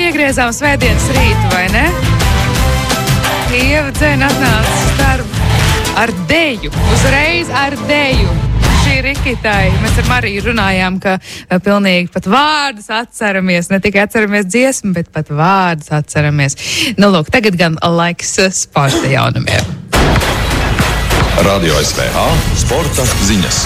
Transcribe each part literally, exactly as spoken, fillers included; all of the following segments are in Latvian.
iegriezām svētdienas rītu, vai ne? Ieva Dzēna atnāca uz darbu ar deju, uzreiz ar deju. Šī Rikitai. Mēs ar Mariju runājām, ka uh, pilnīgi pat vārdus atceramies, ne tikai atceramies dziesmu, bet pat vārdus atceramies. Nu, lūk, tagad gan laiks sporta jaunumiem. Radio S V H sporta ziņas.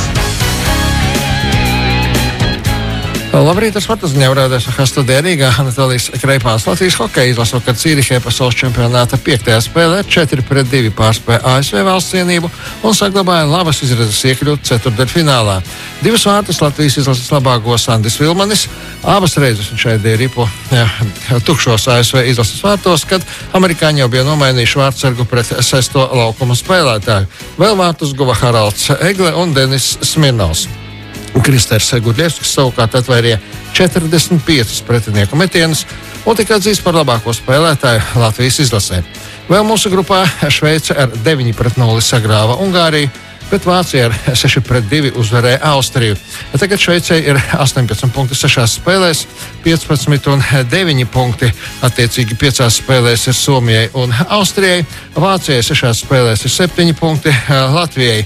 Labrīt, ar sporta ziņām rādās studijā Rīgā Anatolijas Kreipāns. Latvijas hokeja izlase vakar Cīrihē pasaules čempionāta piektajā spēlē četri pret divi pārspēja A S V valsts cienību un saglabāja labas izredzes iekļūt ceturtdaļfinālā. Divas vārtus Latvijas izlases labā gos Andis Vilmanis. Abas reizes viņš aidīja ripu ja, tukšos A S V izlases vārtos, kad amerikāņi jau bija nomainījuši vārtsargu pret sesto laukuma spēlētāju. Vēl vārtus guva Haralds Egle un Denis Smirnovs. Kristers Gudļevskis savukārt atvairīja četrdesmit piecus pretinieku metienus un tika atzīts par labāko spēlētāju Latvijas izlasē. Vēl mūsu grupā Šveice ar deviņi pret nulli sagrāva Ungāriju, bet Vācija ar seši pret divi uzvarēja Austriju. Tagad Šveicei ir astoņpadsmit punkti sešās spēlēs, piecpadsmit un deviņi punkti attiecīgi piecās spēlēs ir Somijai un Austrijai. Vācijai sešās spēlēs ir septiņi punkti, Latvijai,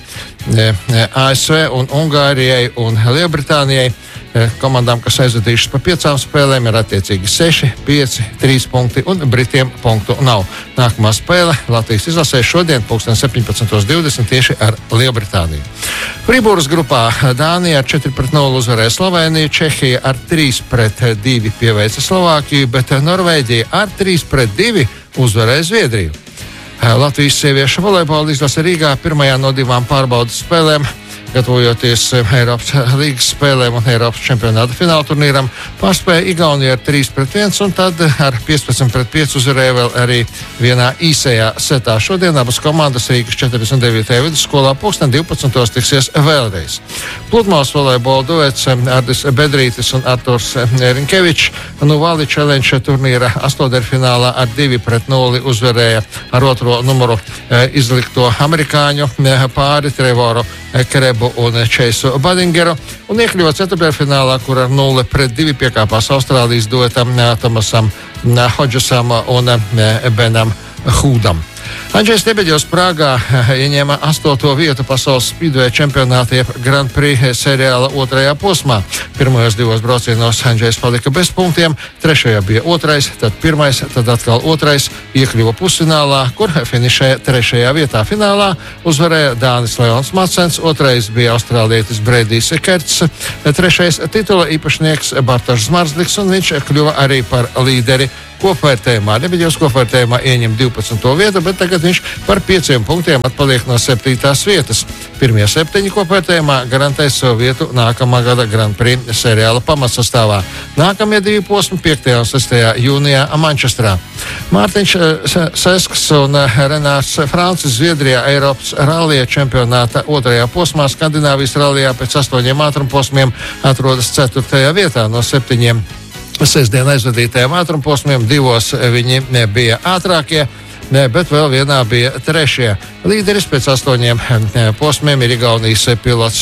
A S V un Ungārijai un Lielbritānijai. Komandām, kas aizvadījušas pa piecām spēlēm, ir attiecīgi seši, pieci, trīs punkti un Britiem punktu nav. Nākamā spēle Latvijas izlasē šodien pulksten septiņpadsmit divdesmit tieši ar Lielbritāniju. Fribūras grupā Dānija ar četri pret nulli uzvarēja Slovēniju, Čehija ar trīs pret divi pieveica Slovākiju, bet Norvēģija ar trīs pret divi uzvarēja Zviedriju. Latvijas sieviešu volejbola izlase Rīgā pirmajā no divām pārbaudas spēlēm, gatavojoties Eiropas līgas spēlēm un Eiropas čempionāta fināla turnīram, pārspēja Igauniju ar trīs pret viens un tad ar piecpadsmit pret pieci uzvarēja vēl arī vienā īsajā setā. Šodien abas komandas Rīgas četrdesmit devītajā vidusskolā pulksten divpadsmitos tiksies vēlreiz. Pludmales volejbola duets Ardis Bedrītis un Arturs Rinkevičs nu Vali Challenge turnīra astotdaļfinālā ar divi pret nulli uzvarēja ar otro numuru izlikto amerikāņu pāri Trevoru Krebu un Čeisu Badingeru un iekļuva ceturtdaļfinālā, kur ar nulli pret divi piekāpās Austrālijas duetam Tomasam Hodžasam un Benam Hūdam. Andžejs Lebeģevs Prāgā ieņēma astoto vietu pasaules spīdveja čempionāta jeb Grand Prix seriāla otrajā posmā. Pirmajos divos braucienos Andžejs palika bez punktiem, trešajā bija otrais, tad pirmais, tad atkal otrais, iekļuva pusfinālā, kur finišēja trešajā vietā. Finālā uzvarēja Dānis Leons Macens, otrais bija austrālietis Bredijs Kerts, trešais titula īpašnieks Bartošs Zmarzliks un viņš kļuva arī par līderi kopvērtējumā. Lebeģevs kopvērtējumā ieņem divpadsmito vietu, bet tagad viņš par pieciem punktiem atpaliek no septītās vietas. Pirmie septiņi kopvērtējumā garantēs savu vietu nākamā gada Grand Prix seriāla pamatsastāvā. Nākamie divi posmi piektajā un sestajā jūnijā Mančestrā. Mārtiņš Sesks un Renārs Francis Zviedrijā Eiropas rallija čempionāta otrajā posmā Skandināvijas rallijā pēc astoņiem ātrumposmiem atrodas ceturtajā vietā no septiņiem. Sestdien aizvadītajiem ātrumposmiem divos viņi bija ātrākie, bet vēl vienā bija trešie. Līderis pēc astoņiem posmiem ir Igaunijas pilots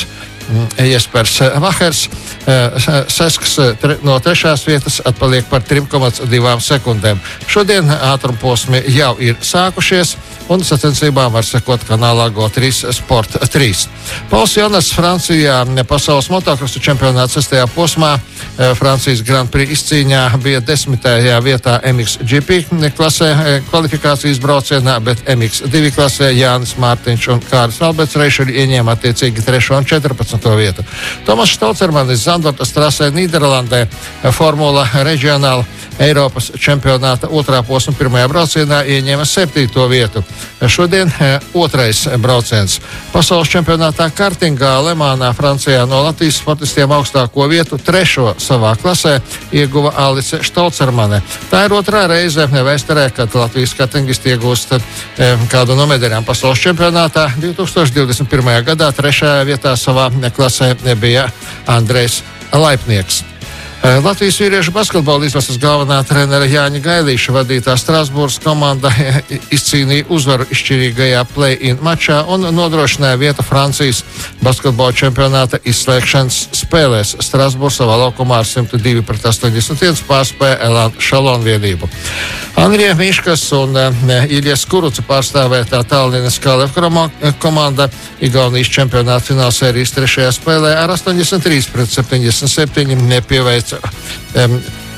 Jespers Vahers. Sesks no trešās vietas atpaliek par trim komats divām sekundēm. Šodien ātrumposmi jau ir sākušies un sacensībām var sekot kanālā Go trīs Sport trīs. Pauls Jonas Francijā pasaules motokrosa čempionāta sestajā posmā Francijas Grand Prix izcīņā bija desmitajā vietā M X G P klasē kvalifikācijas braucienā, bet M X divi klasē Jānis Mārtiņš un Kāris Alberts Reišeļi ieņēma attiecīgi trešo un četrpadsmito vietu. Tomas Štaucermanis Zandvortas trasē Nīderlandē Formula Reģionāla Eiropas čempionāta otrā posma pirmajā braucienā ieņēma septīto vietu. Šodien otrais brauciens. Pasaules čempionātā kartingā Lemānā Francijā no Latvijas sportistiem augstāko vietu trešo savā klasē ieguva Alice Štaucermane. Tā ir otrā reize vēsturē, kad Latvijas kartingisti iegūst kādu no medaļām pasaules čempionātā. divi tūkstoši divdesmit pirmajā gadā trešajā vietā savā klasē bija Andrejs Laipnieks. Latvijas vīriešu basketbola izlases galvenā trenera Jāņa Gailīša vadītā Strasbūras komanda izcīnīja uzvaru izšķirīgajā play-in mačā un nodrošināja vietu Francijas basketbola čempionāta izslēgšanas spēlēs. Strasbūra savā laukumā ar simt divi pret astoņdesmit viens pārspēja Elan Šalon vienību. Andrija Miškas un Ilijas Kuruca pārstāvētā Tallinas Kalev komanda Igaunijas čempionāta finālsērijas trešajā spēlē ar astoņdesmit trīs pret septiņdesmit septiņi nepieveica um,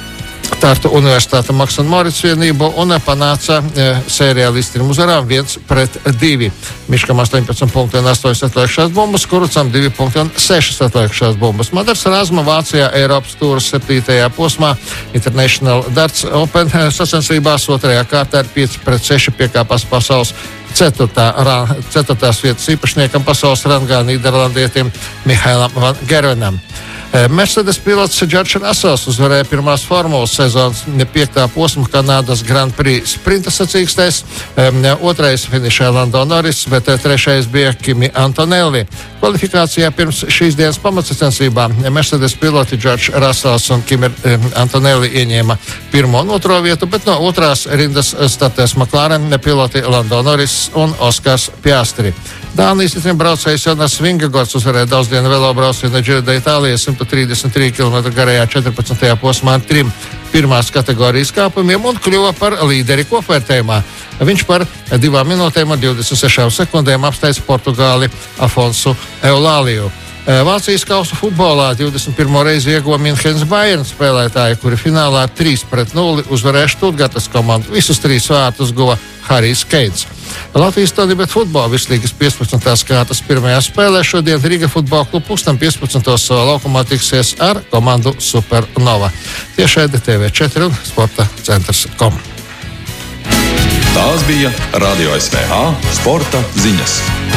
Tartu Universitāte Maks un Morits vienību un panāca uh, sērijā līdz trim uzvarām viens pret divi. Miškam astoņpadsmit punkti un astoņas atliekušās bumbas, Kurucam divi punkti un sešas atliekušās bumbas. Madars Razma Vācijā Eiropas tūras septītajā posmā International Darts Open sacensībās otrajā kārtā ar pieci pret seši piekāpās pasaules Ceturtā, ceturtās vietas īpašniekam pasaules rangā Nīderlandietim Mihailam Van Gervenam. Mercedes pilots Džordžs Rasels uzvarēja pirmās formulas sezonas piektā posma Kanādas Grand Prix sprinta sacīkstēs. Otrais finišē Lando Norris, bet trešais bija Kimi Antonelli. Kvalifikācijā pirms šīs dienas pamatsacensībām Mercedes piloti Džordžs Rasels un Kimi Antonelli ieņēma pirmo un otro vietu, bet no otrās rindas startēs McLaren piloti Lando Norris un Oskars Piastri. Dānijas braucējs Jonas Vingegaards uzvarēja daudzdienu velobraucienu Giro d'Itālijas simt trīsdesmit trīs kilometru garajā četrpadsmitajā posmā ar trim pirmās kategorijas kāpumiem un kļuva par līderi kopvērtējumā. Viņš par divām minūtēm un divdesmit sešām sekundēm apsteidza Portugāli Afonsu Eulāliju. Vācijas kausa futbolā divdesmit pirmo reizi ieguva Minhenes Bayern spēlētāji, kuri finālā ar trīs pret nulli uzvarēja Štutgartas komandu. Visus trīs vārtus guva Harijs Keins. Latvijas Tādibet futbola virslīgas piecpadsmitās kārtas pirmajā spēlē šodien Riga futbola klubu pulksten piecpadsmitos savā laukumā tiksies ar komandu Supernova. Tiešraide T V četri un sporta centrs punkt com. Tās bija Radio S V H sporta ziņas.